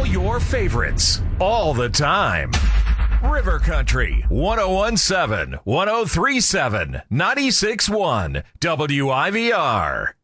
All your favorites, all the time. River Country, 1017, 1037, 96.1, WIVR.